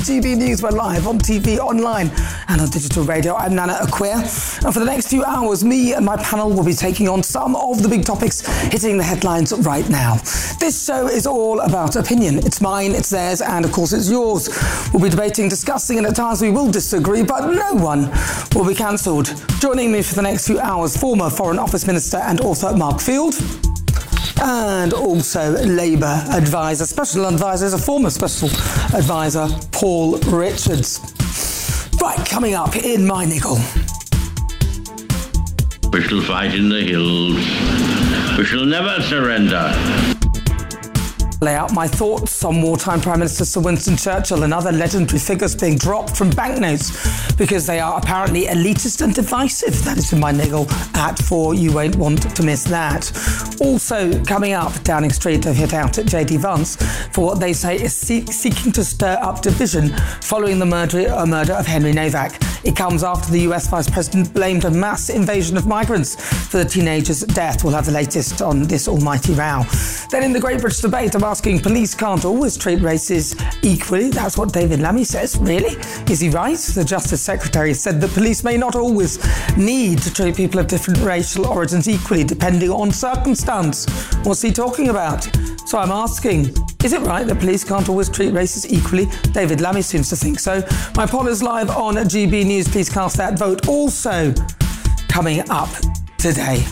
GB News, we're live on TV, online and on digital radio. I'm Nana Acquia, and for the next few hours, me and my panel will be taking on some of the big topics hitting the headlines right now. This show is all about opinion. It's mine, it's theirs, and of course it's yours. We'll be debating, discussing, and at times we will disagree, but no one will be cancelled. Joining me for the next few hours, former Foreign Office Minister and author Mark Field, and also Labour advisor, special advisor, is a former special advisor, Paul Richards. Right, coming up in my niggle. We shall fight in the hills. We shall never surrender. Lay out my thoughts on wartime Prime Minister Sir Winston Churchill and other legendary figures being dropped from banknotes because they are apparently elitist and divisive. That is in my niggle at 4. You won't want to miss that. Also coming up, Downing Street have hit out at JD Vance for what they say is seeking to stir up division following the murder of Henry Novak. It comes after the US Vice President blamed a mass invasion of migrants for the teenager's death. We'll have the latest on this almighty row. Then in the Great British Debate, I'm asking police can't always treat races equally. That's what David Lammy says. Really? Is he right? The Justice Secretary said that police may not always need to treat people of different racial origins equally, depending on circumstance. What's he talking about? So I'm asking, is it right that police can't always treat races equally? David Lammy seems to think so. My poll is live on GB News. Please cast that vote. Also coming up today.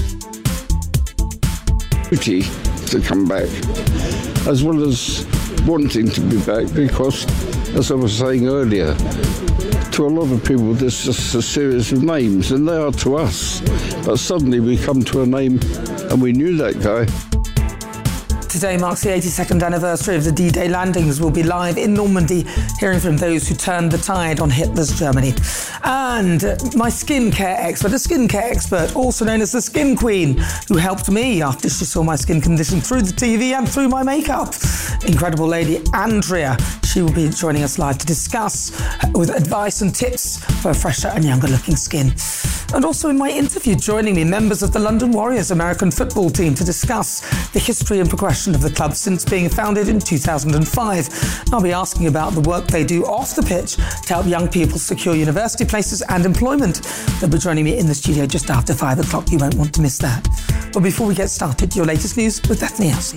Duty to come back, as well as wanting to be back, because, as I was saying earlier, to a lot of people this is just a series of names, and they are to us. But suddenly we come to a name and we knew that guy. Today marks the 82nd anniversary of the D-Day landings. We'll be live in Normandy, hearing from those who turned the tide on Hitler's Germany. And my skincare expert, also known as the Skin Queen, who helped me after she saw my skin condition through the TV and through my makeup. Incredible lady Andrea. She will be joining us live to discuss with advice and tips for a fresher and younger looking skin. And also in my interview, joining me, members of the London Warriors American football team to discuss the history and progression of the club since being founded in 2005. I'll be asking about the work they do off the pitch to help young people secure university places and employment. They'll be joining me in the studio just after 5 o'clock. You won't want to miss that. But before we get started, your latest news with Bethany Elsey.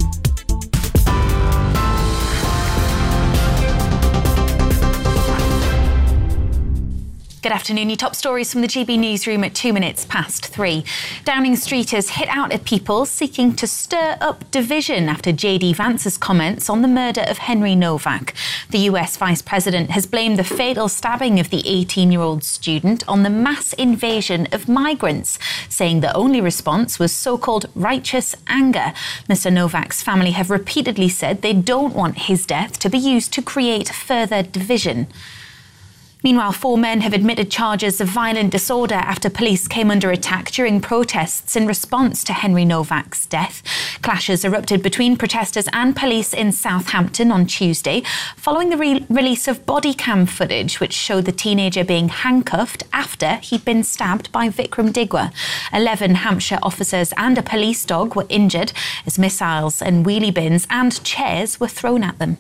Good afternoon. Your top stories from the GB Newsroom at 2 minutes past 3. Downing Street has hit out at people seeking to stir up division after JD Vance's comments on the murder of Henry Novak. The US Vice President has blamed the fatal stabbing of the 18-year-old student on the mass invasion of migrants, saying the only response was so-called righteous anger. Mr. Novak's family have repeatedly said they don't want his death to be used to create further division. Meanwhile, 4 men have admitted charges of violent disorder after police came under attack during protests in response to Henry Novak's death. Clashes erupted between protesters and police in Southampton on Tuesday, following the release of body cam footage which showed the teenager being handcuffed after he'd been stabbed by Vikram Digwa. 11 Hampshire officers and a police dog were injured as missiles and wheelie bins and chairs were thrown at them.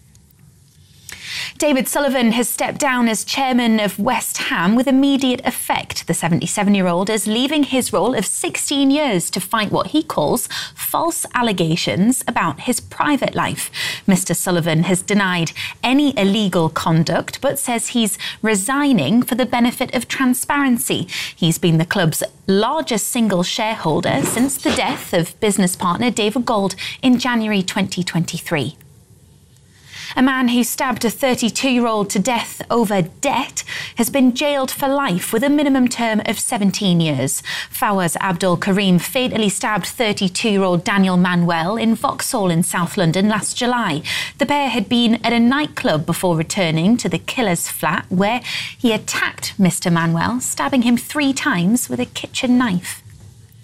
David Sullivan has stepped down as chairman of West Ham with immediate effect. The 77-year-old is leaving his role of 16 years to fight what he calls false allegations about his private life. Mr. Sullivan has denied any illegal conduct, but says he's resigning for the benefit of transparency. He's been the club's largest single shareholder since the death of business partner David Gold in January 2023. A man who stabbed a 32-year-old to death over debt has been jailed for life with a minimum term of 17 years. Fawaz Abdul Karim fatally stabbed 32-year-old Daniel Manuel in Vauxhall in South London last July. The pair had been at a nightclub before returning to the killer's flat, where he attacked Mr. Manuel, stabbing him 3 times with a kitchen knife.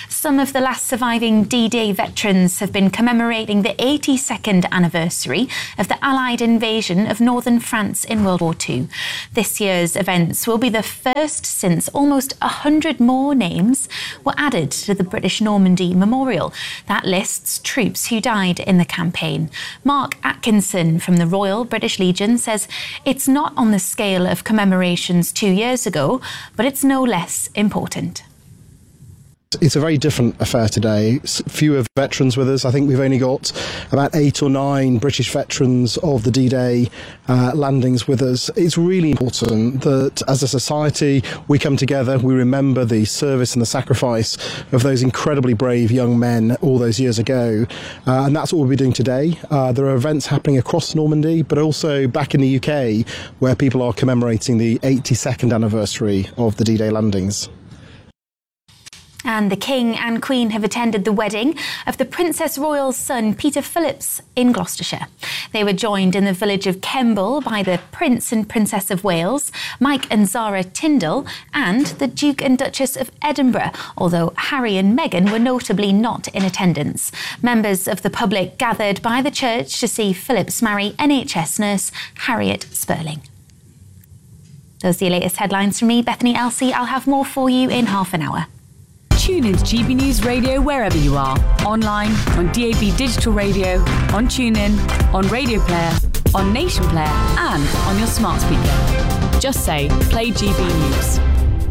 Some of the last surviving D-Day veterans have been commemorating the 82nd anniversary of the Allied invasion of northern France in World War II. This year's events will be the first since almost 100 more names were added to the British Normandy Memorial. That lists troops who died in the campaign. Mark Atkinson from the Royal British Legion says it's not on the scale of commemorations 2 years ago, but it's no less important. It's a very different affair today. Fewer veterans with us. I think we've only got about 8 or 9 British veterans of the D-Day landings with us. It's really important that as a society we come together, we remember the service and the sacrifice of those incredibly brave young men all those years ago. And that's what we'll be doing today. There are events happening across Normandy, but also back in the UK where people are commemorating the 82nd anniversary of the D-Day landings. And the King and Queen have attended the wedding of the Princess Royal's son, Peter Phillips, in Gloucestershire. They were joined in the village of Kemble by the Prince and Princess of Wales, Mike and Zara Tyndall, and the Duke and Duchess of Edinburgh, although Harry and Meghan were notably not in attendance. Members of the public gathered by the church to see Phillips marry NHS nurse Harriet Spurling. Those are the latest headlines from me, Bethany Elsey. I'll have more for you in half an hour. Tune in to GB News Radio wherever you are. Online, on DAB Digital Radio, on TuneIn, on Radio Player, on Nation Player and on your smart speaker. Just say, play GB News.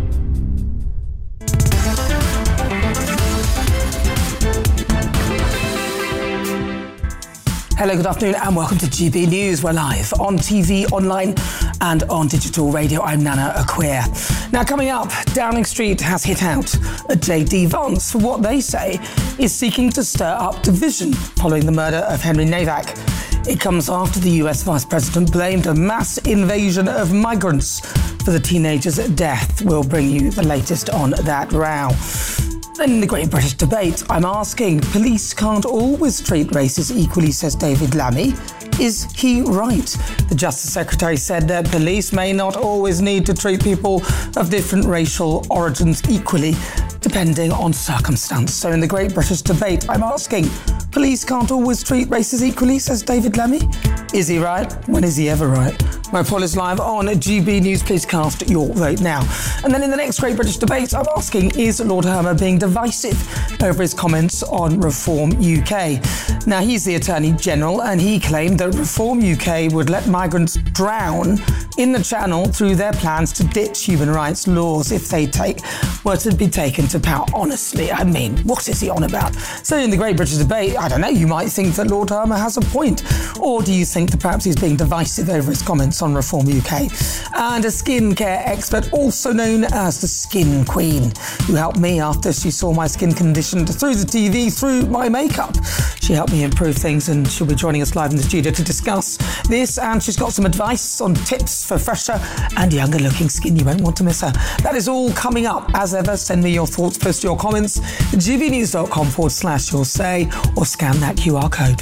Hello, good afternoon and welcome to GB News. We're live on TV, online and on digital radio. I'm Nana Acquia. Now coming up, Downing Street has hit out at JD Vance for what they say is seeking to stir up division following the murder of Henry Nowak. It comes after the US Vice President blamed a mass invasion of migrants for the teenager's death. We'll bring you the latest on that row. In the Great British Debate, I'm asking, police can't always treat races equally, says David Lammy. Is he right? The Justice Secretary said that police may not always need to treat people of different racial origins equally, depending on circumstance. So in the Great British Debate, I'm asking, police can't always treat races equally, says David Lammy. Is he right? When is he ever right? My poll is live on GB News. Please cast your vote now. And then in the next Great British Debate, I'm asking, is Lord Hermer being divisive over his comments on Reform UK? Now, he's the Attorney General and he claimed that Reform UK would let migrants drown in the Channel through their plans to ditch human rights laws if they were to be taken to power. Honestly, I mean, what is he on about? So in the Great British Debate, I don't know, you might think that Lord Hermer has a point. Or do you think that perhaps he's being divisive over his comments on Reform UK? And a skincare expert, also known as the Skin Queen, who helped me after she saw my skin conditioned through the TV, through my makeup. She helped me improve things and she'll be joining us live in the studio to discuss this. And she's got some advice on tips for fresher and younger looking skin. You won't want to miss her. That is all coming up. As ever, send me your thoughts, post your comments at gbnews.com/your say or scan that QR code.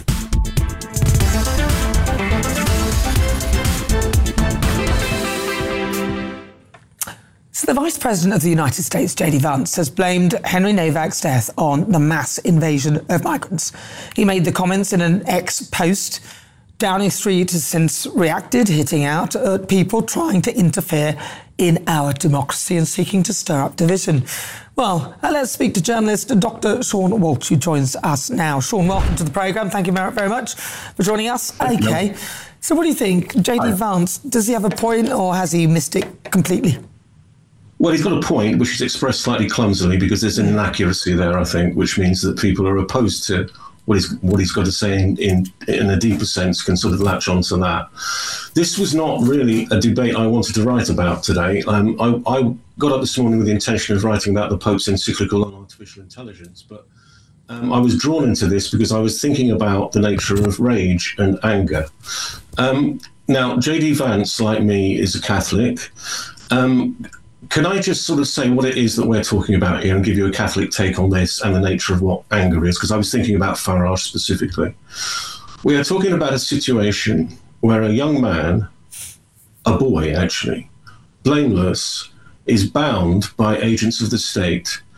So the Vice President of the United States, JD Vance, has blamed Henry Nowak's death on the mass invasion of migrants. He made the comments in an X post. Downing Street has since reacted, hitting out at people trying to interfere in our democracy and seeking to stir up division. Well, let's speak to journalist Dr. Sean Walsh, who joins us now. Sean, welcome to the programme. Thank you very much for joining us. OK. So what do you think? JD Vance, does he have a point or has he missed it completely? Well, he's got a point, which is expressed slightly clumsily because there's an inaccuracy there, I think, which means that people are opposed to what he's got to say in a deeper sense can sort of latch onto that. This was not really a debate I wanted to write about today. I got up this morning with the intention of writing about the Pope's encyclical on artificial intelligence, but I was drawn into this because I was thinking about the nature of rage and anger. Now, JD Vance, like me, is a Catholic. Can I just sort of say what it is that we're talking about here and give you a Catholic take on this and the nature of what anger is? Because I was thinking about Farage specifically. We are talking about a situation where a young man, a boy actually, blameless, is bound by agents of the state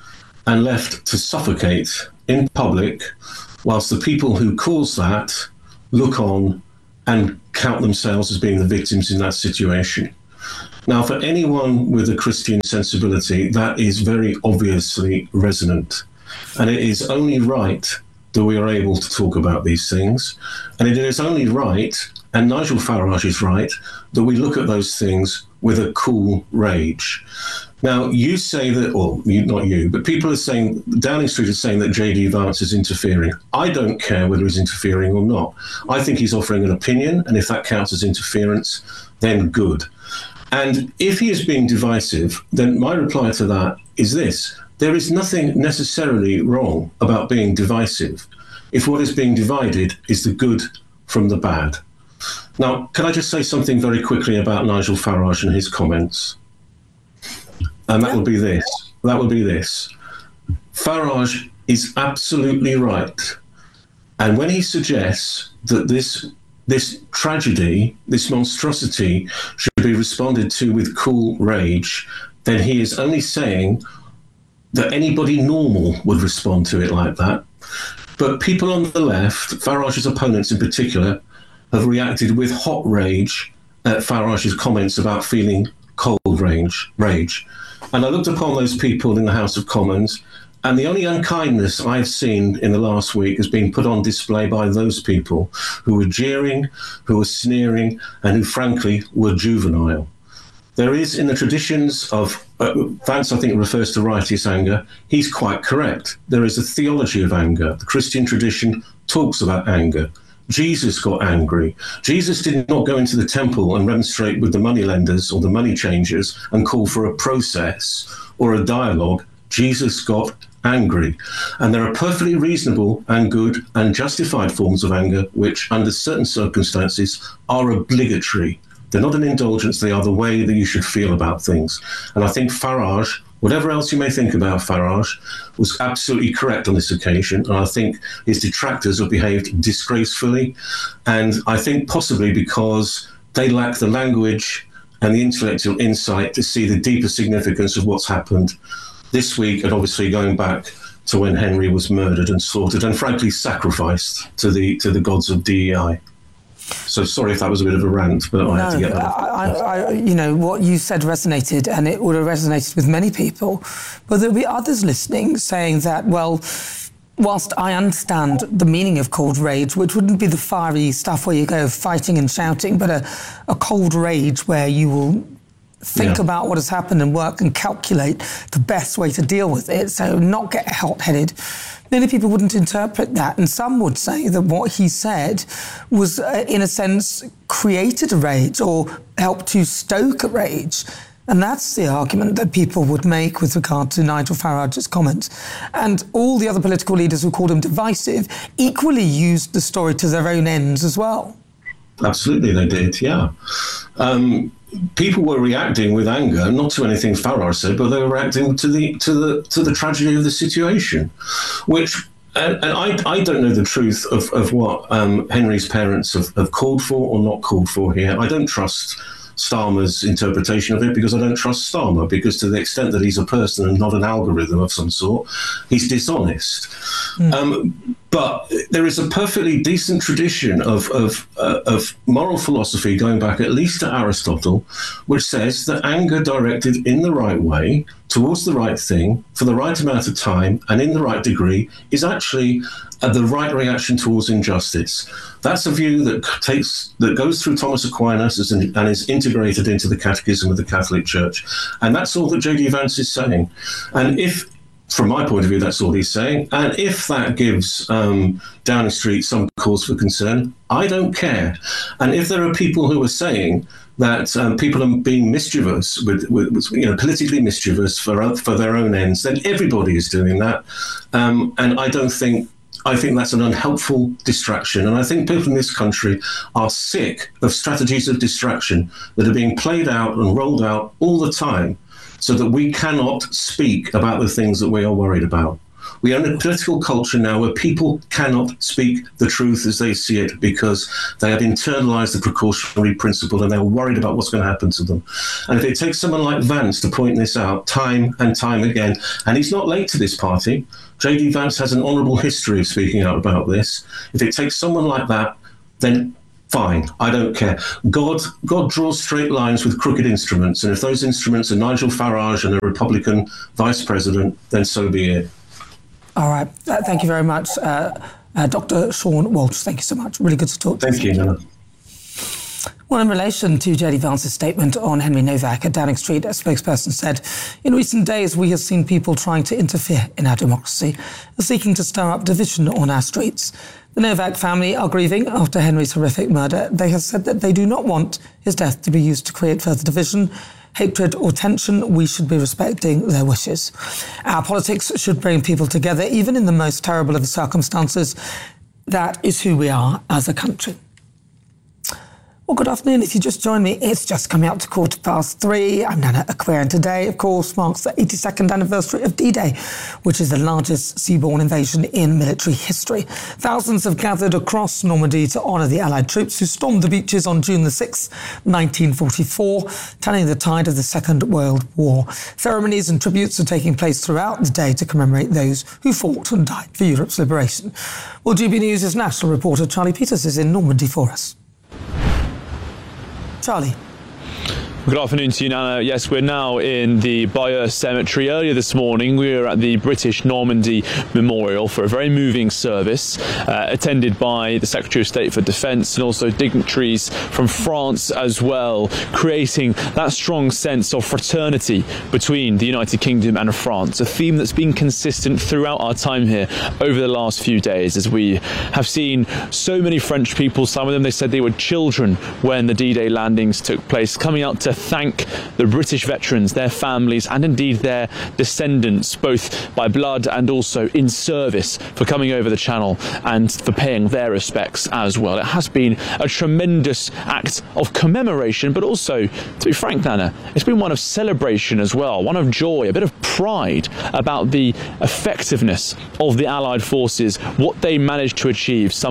and left to suffocate in public, whilst the people who caused that look on and count themselves as being the victims in that situation. Now, for anyone with a Christian sensibility, that is very obviously resonant. And it is only right that we are able to talk about these things. And it is only right, and Nigel Farage is right, that we look at those things with a cool rage. Now, you say that, or not you, but people are saying, Downing Street is saying that JD Vance is interfering. I don't care whether he's interfering or not. I think he's offering an opinion, and if that counts as interference, then good. And if he is being divisive, then my reply to that is this. There is nothing necessarily wrong about being divisive if what is being divided is the good from the bad. Now, can I just say something very quickly about Nigel Farage and his comments? And that would be this. Farage is absolutely right. And when he suggests that this tragedy, this monstrosity, should be responded to with cool rage, then he is only saying that anybody normal would respond to it like that. But people on the left, Farage's opponents in particular, have reacted with hot rage at Farage's comments about feeling cold rage. And I looked upon those people in the House of Commons, and the only unkindness I've seen in the last week has been put on display by those people who were jeering, who were sneering, and who, frankly, were juvenile. There is, in the traditions of, Vance, I think, refers to righteous anger. He's quite correct. There is a theology of anger. The Christian tradition talks about anger. Jesus got angry. Jesus did not go into the temple and remonstrate with the moneylenders or the money changers and call for a process or a dialogue. Jesus got angry. And there are perfectly reasonable and good and justified forms of anger which, under certain circumstances, are obligatory. They're not an indulgence, they are the way that you should feel about things. And I think Farage, whatever else you may think about Farage, was absolutely correct on this occasion. And I think his detractors have behaved disgracefully. And I think possibly because they lack the language and the intellectual insight to see the deeper significance of what's happened this week, and obviously going back to when Henry was murdered and slaughtered and frankly sacrificed to the gods of DEI. So sorry if that was a bit of a rant, but I had to get that. What you said resonated, and it would have resonated with many people. But there'll be others listening saying that, well, whilst I understand the meaning of cold rage, which wouldn't be the fiery stuff where you go fighting and shouting, but a cold rage where you will think about what has happened and work and calculate the best way to deal with it, so not get hot-headed. Many people wouldn't interpret that, and some would say that what he said was, in a sense, created a rage or helped to stoke a rage. And that's the argument that people would make with regard to Nigel Farage's comments. And all the other political leaders who called him divisive equally used the story to their own ends as well. Absolutely, they did, yeah. People were reacting with anger, not to anything Farage said, but they were reacting to the tragedy of the situation, which, and I don't know the truth of what Henry's parents have called for or not called for here. I don't trust Starmer's interpretation of it because I don't trust Starmer, because to the extent that he's a person and not an algorithm of some sort, he's dishonest. But there is a perfectly decent tradition of moral philosophy going back at least to Aristotle, which says that anger directed in the right way, towards the right thing, for the right amount of time, and in the right degree, is actually the right reaction towards injustice. That's a view that goes through Thomas Aquinas and is integrated into the Catechism of the Catholic Church. And that's all that J.D. Vance is saying. And if, from my point of view, that's all he's saying, and if that gives Downing Street some cause for concern, I don't care. And if there are people who are saying that people are being mischievous, politically mischievous for their own ends, then everybody is doing that. And I think that's an unhelpful distraction. And I think people in this country are sick of strategies of distraction that are being played out and rolled out all the time so that we cannot speak about the things that we are worried about. We are in a political culture now where people cannot speak the truth as they see it because they have internalised the precautionary principle and they're worried about what's going to happen to them. And if it takes someone like Vance to point this out time and time again, and he's not late to this party, J.D. Vance has an honourable history of speaking out about this. If it takes someone like that, then fine, I don't care. God draws straight lines with crooked instruments, and if those instruments are Nigel Farage and a Republican vice president, then so be it. All right, thank you very much, Dr. Sean Walsh. Thank you so much. Really good to talk to you. Thank you, Nana. Well, in relation to J.D. Vance's statement on Henry Novak at Downing Street, a spokesperson said, in recent days we have seen people trying to interfere in our democracy, seeking to stir up division on our streets. The Novak family are grieving after Henry's horrific murder. They have said that they do not want his death to be used to create further division, hatred or tension. We should be respecting their wishes. Our politics should bring people together, even in the most terrible of the circumstances. That is who we are as a country. Well, good afternoon. If you just joined me, it's just coming up to 3:15. I'm Nana Aquarian. Today, of course, marks the 82nd anniversary of D-Day, which is the largest seaborne invasion in military history. Thousands have gathered across Normandy to honour the Allied troops who stormed the beaches on June the 6th, 1944, turning the tide of the Second World War. Ceremonies and tributes are taking place throughout the day to commemorate those who fought and died for Europe's liberation. Well, GB News' national reporter Charlie Peters is in Normandy for us. Charlie. Good afternoon to you, Nana. Yes, we're now in the Bayeux Cemetery. Earlier this morning, we were at the British Normandy Memorial for a very moving service, attended by the Secretary of State for Defence and also dignitaries from France as well, creating that strong sense of fraternity between the United Kingdom and France, a theme that's been consistent throughout our time here over the last few days, as we have seen so many French people, some of them, they said they were children when the D-Day landings took place, coming out to thank the British veterans, their families, and indeed their descendants, both by blood and also in service, for coming over the Channel and for paying their respects as well. It has been a tremendous act of commemoration, but also, to be frank, Nana, it's been one of celebration as well, one of joy, a bit of pride about the effectiveness of the Allied forces, what they managed to achieve, some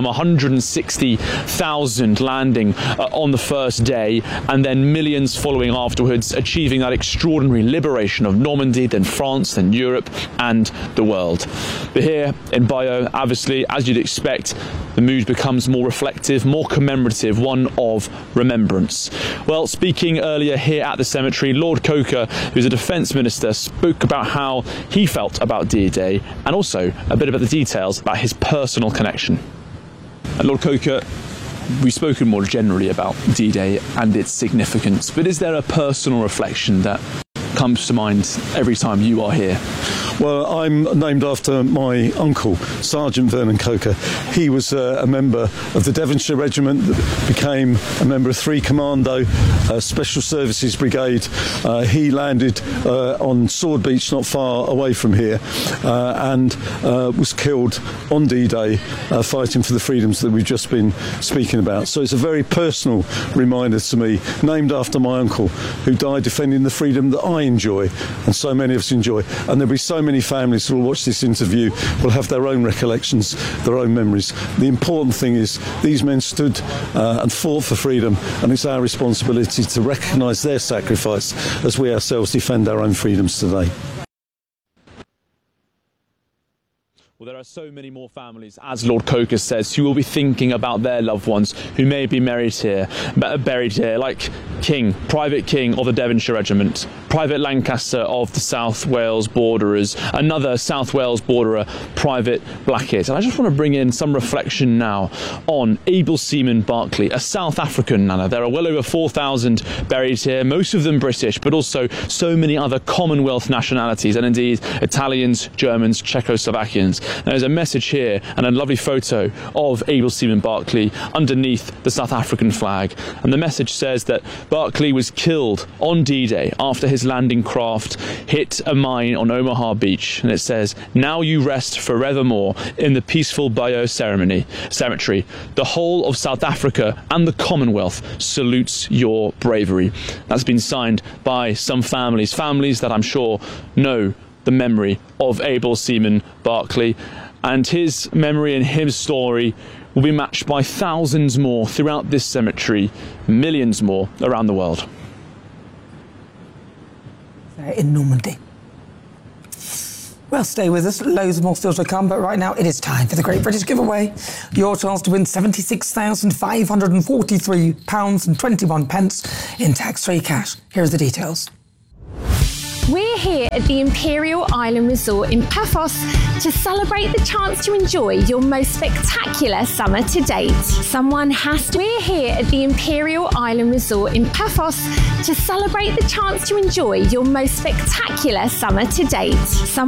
160,000 landing on the first day, and then millions following afterwards, achieving that extraordinary liberation of Normandy, then France, then Europe, and the world. But here in Bayeux, obviously, as you'd expect, the mood becomes more reflective, more commemorative, one of remembrance. Well, speaking earlier here at the cemetery, Lord Coker, who's a defence minister, spoke about how he felt about D-Day and also a bit about the details about his personal connection. Lord Coker, we've spoken more generally about D-Day and its significance, but is there a personal reflection that comes to mind every time you are here? Well, I'm named after my uncle, Sergeant Vernon Coker. He was a member of the Devonshire Regiment that became a member of 3 Commando, Special Services Brigade. He landed on Sword Beach, not far away from here, and was killed on D-Day fighting for the freedoms that we've just been speaking about. So it's a very personal reminder to me, named after my uncle, who died defending the freedom that I enjoy and so many of us enjoy. And there'll be so many families who will watch this interview will have their own recollections, their own memories. The important thing is these men stood and fought for freedom, and it's our responsibility to recognise their sacrifice as we ourselves defend our own freedoms today. Well, there are so many more families, as Lord Coker says, who will be thinking about their loved ones who may be buried here, like King, Private King of the Devonshire Regiment, Private Lancaster of the South Wales Borderers, another South Wales Borderer, Private Blackett. And I just want to bring in some reflection now on Able Seaman Barclay, a South African, Nana. There are well over 4,000 buried here, most of them British, but also so many other Commonwealth nationalities, and indeed Italians, Germans, Czechoslovakians. There's a message here and a lovely photo of Able Seaman Barclay underneath the South African flag. And the message says that Barclay was killed on D-Day after his landing craft hit a mine on Omaha Beach. And it says, "Now you rest forevermore in the peaceful Bayeux Cemetery. The whole of South Africa and the Commonwealth salutes your bravery." That's been signed by some families that I'm sure know the memory of Abel Seaman Barclay, and his memory and his story will be matched by thousands more throughout this cemetery, millions more around the world. In Normandy. Well, stay with us. Loads more still to come, but right now it is time for the Great British Giveaway. Your chance to win £76,543.21 in tax-free cash. Here are the details. We're here at the Imperial Island Resort in Paphos to celebrate the chance to enjoy your most spectacular summer to date. We're here at the Imperial Island Resort in Paphos to celebrate the chance to enjoy your most spectacular summer to date.